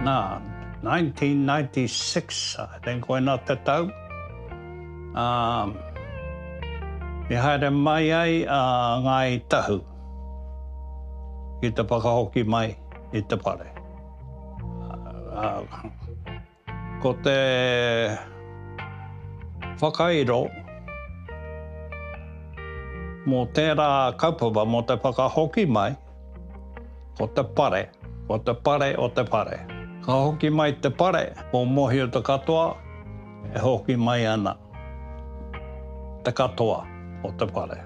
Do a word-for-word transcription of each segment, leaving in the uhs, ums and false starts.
Nā, nineteen ninety-six, I think, koina te tau. Um, I haere mai ai a uh, ngai tahu. I te whakahoki mai i te pare. Uh, uh, ko te whakairo mō tērā kaupapa mō te whakahoki mai, ko te pare, ko te pare o te pare. Ka hoki mai te pare, o mohi o te katoa, e hoki mai ana te katoa o te pare.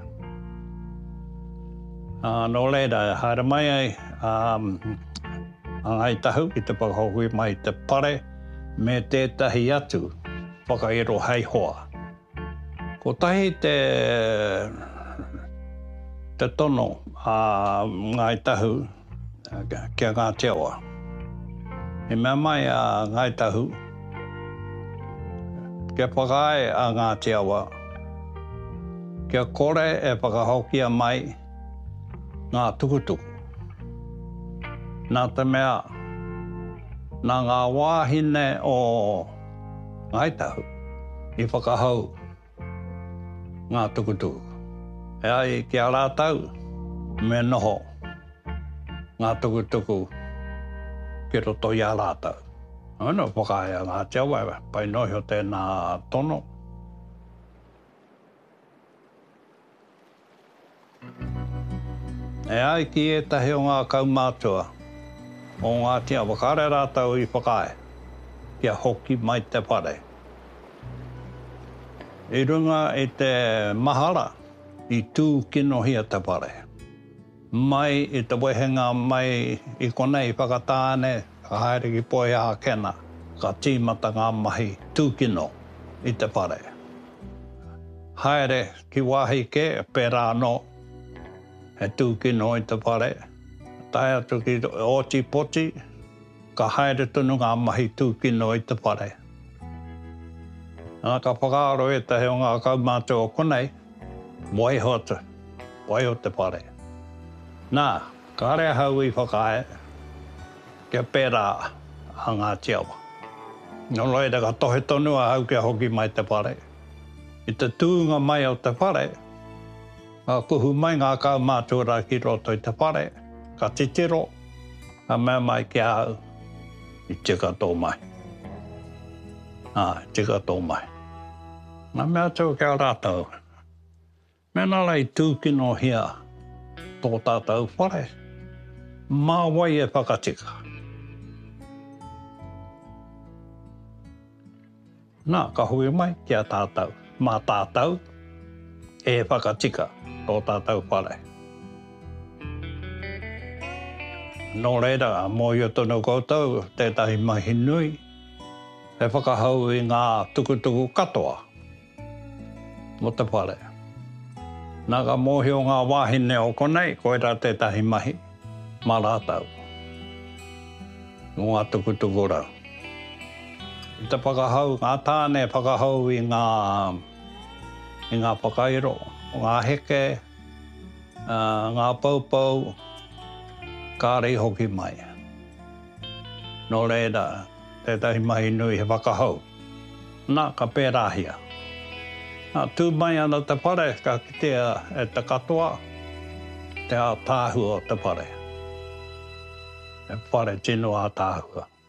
Uh, no reira, haere mai ai, um, ngai tahu i te whakahoki mai te pare, me tētahi atu whakairo hei hoa. Ko tahi te te tono a uh, ngai tahu kia ngā teawa. He mea mai a uh, ngai tahu, kia whakae a ngā teawa, kia kore e whakahokia mai ngā tukutuku. Nā te mea, nā ngā wāhine o ngai tahu i whakahau ngā tukutuku. E ai ki a rātau, me noho ngā tukutuku ki roto i a rātau. Ano whakae a ngā teawa, pai nohi o tēnā tono. E ai ki e tahi o ngā kaumātua, o ngā tia wakare rātau i whakae, kia hoki mai te pare. I runga i te mahara, i tū kino hia te pare. Mai i te wehenga mai i konei whakatāne, ka haere ki poe a kena, ka tīmata ngā mahi tū kino i te pare. Haere ki wāhi ke, pērā no, he tū kino i te pare. Tai atu ki oti poti, ka haere tunu ngā mahi tū kino i te pare. Nā ka whakaaro e te heo ngā kaumātua o konei, waiho te, waiho te pare. Nā, ka rea hau i whakae, kia pērā a ngā tiawa. Nō reira ka tohe tonu a hau kia hoki mai te pare. I te tūnga mai o te pare, ka kuhu mai ngā kaumātua ki roto i te pare, ka titiro, ka mea mai kia hau, i tika tō mai. Nā, tika tō mai. Nā mea tau kia rātau. Mena rei tūkino hia tō tātou whare, mā wai e whakatika. Nā, ka hui mai kia tātou, mā tātou e whakatika tō tātou whare. Nō reira, mō i o tono koutou, tētahi mahi nui, e whakahau i ngā tukutuku katoa mo te whare. Nā ka mōhi o ngā wāhine o konei, koera tētahi mahi, mā rātau. Ngā tukutuku rau. I te whakahau, ngā tāne whakahau i ngā, i ngā whakairo, ngā heke, uh, ngā paupau, kā rei hoki mai. Nō reira, tētahi mahi nui he whakahau. Nā ka pērāhia. Nā, tū mai ana te pare, ka kitea e te katoa, te a tāhua o te pare. E pare tino a tāhua.